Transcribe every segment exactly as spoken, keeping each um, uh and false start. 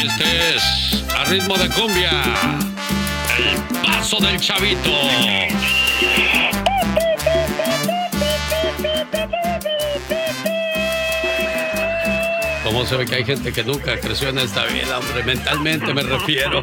Este es a ritmo de cumbia, el paso del chavito. ¿Cómo se ve que hay gente que nunca creció en esta vida, hombre? Mentalmente me refiero.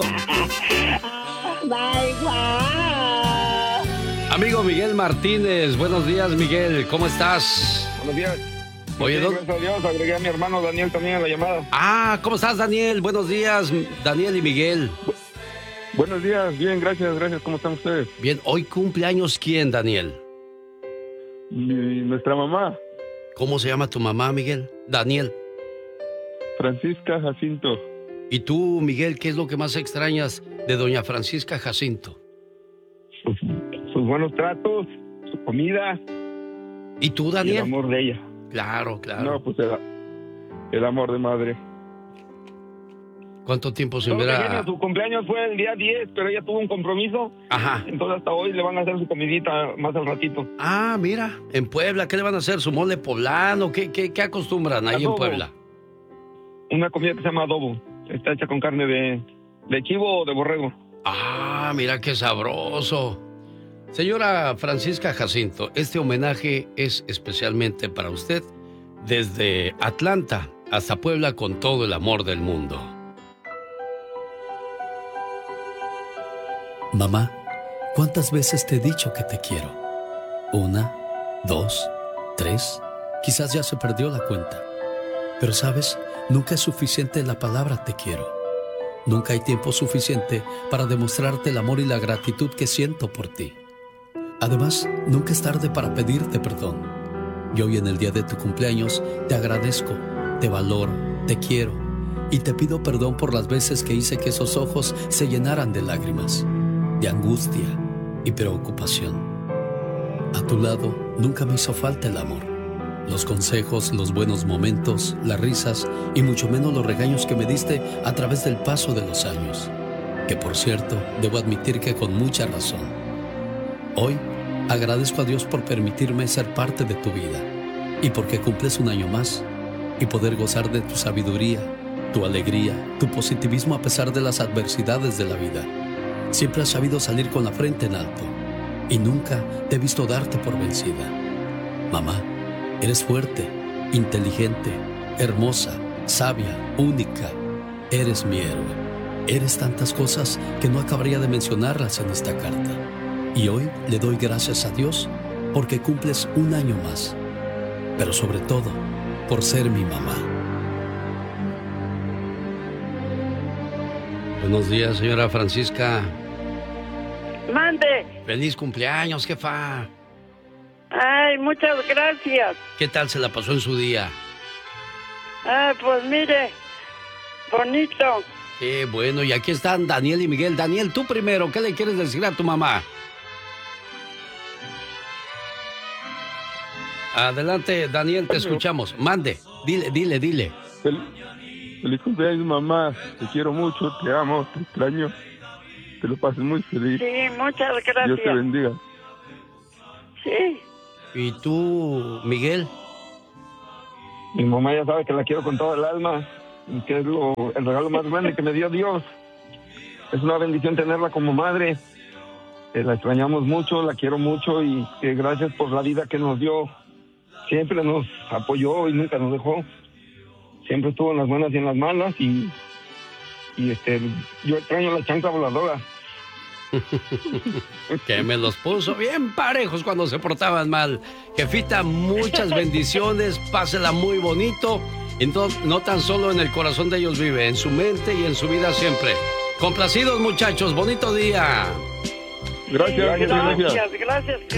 Amigo Miguel Martínez, buenos días, Miguel, ¿cómo estás? Buenos días. Oye, sí, gracias a Dios, agregué a mi hermano Daniel también a la llamada. Ah, ¿cómo estás, Daniel? Buenos días, Daniel y Miguel. Bu- Buenos días, bien, gracias, gracias. ¿Cómo están ustedes? Bien, ¿hoy cumpleaños quién, Daniel? Mi- nuestra mamá, ¿Cómo se llama tu mamá, Miguel? Daniel. Francisca Jacinto. ¿Y tú, Miguel, qué es lo que más extrañas de doña Francisca Jacinto? Sus, sus buenos tratos, su comida. ¿Y tú, Y el Daniel? amor de ella. Claro, claro. No, pues el, el amor de madre. ¿Cuánto tiempo sin Solo ver que Jenny, a...? su cumpleaños fue el día diez, pero ella tuvo un compromiso. Ajá. Entonces hasta hoy le van a hacer su comidita más al ratito. Ah, mira, en Puebla, ¿qué le van a hacer? ¿Su mole poblano? ¿Qué, qué, qué acostumbran ahí en Adobo. Puebla? Una comida que se llama adobo. Está hecha con carne de, de chivo o de borrego. Ah, mira qué sabroso. Señora Francisca Jacinto, este homenaje es especialmente para usted desde Atlanta hasta Puebla con todo el amor del mundo. Mamá, ¿cuántas veces te he dicho que te quiero? Una, dos, tres, quizás ya se perdió la cuenta. Pero sabes, nunca es suficiente la palabra te quiero. Nunca hay tiempo suficiente para demostrarte el amor y la gratitud que siento por ti. Además, nunca es tarde para pedirte perdón. Y hoy en el día de tu cumpleaños te agradezco, te valoro, te quiero y te pido perdón por las veces que hice que esos ojos se llenaran de lágrimas, de angustia y preocupación. A tu lado nunca me hizo falta el amor, los consejos, los buenos momentos, las risas y mucho menos los regaños que me diste a través del paso de los años, que por cierto debo admitir que con mucha razón. Hoy agradezco a Dios por permitirme ser parte de tu vida y porque cumples un año más y poder gozar de tu sabiduría, tu alegría, tu positivismo a pesar de las adversidades de la vida. Siempre has sabido salir con la frente en alto y nunca te he visto darte por vencida. Mamá, eres fuerte, inteligente, hermosa, sabia, única. Eres mi héroe. Eres tantas cosas que no acabaría de mencionarlas en esta carta. Y hoy le doy gracias a Dios porque cumples un año más. Pero sobre todo, por ser mi mamá. Buenos días, señora Francisca. Mande. Feliz cumpleaños, jefa. Ay, muchas gracias. ¿Qué tal se la pasó en su día? Ah, pues mire, bonito. Qué bueno, y aquí están Daniel y Miguel. Daniel, tú primero, ¿qué le quieres decir a tu mamá? Adelante, Daniel, te escuchamos. Mande, dile, dile, dile. Fel- Feliz cumpleaños, mamá. Te quiero mucho, te amo, te extraño. Te lo pases muy feliz. Sí, muchas gracias. Dios te bendiga. Sí. ¿Y tú, Miguel? Mi mamá ya sabe que la quiero con todo el alma, y que es lo, el regalo más grande que me dio Dios. Es una bendición tenerla como madre. Eh, la extrañamos mucho, la quiero mucho y que gracias por la vida que nos dio. Siempre nos apoyó y nunca nos dejó. Siempre estuvo en las buenas y en las malas y, y este, yo extraño la chancla voladora. Que me los puso bien parejos cuando se portaban mal. Jefita, muchas bendiciones, pásela muy bonito. Entonces, no tan solo en el corazón de ellos vive, en su mente y en su vida siempre. Complacidos, muchachos, bonito día. Gracias, gracias. Gracias, gracias.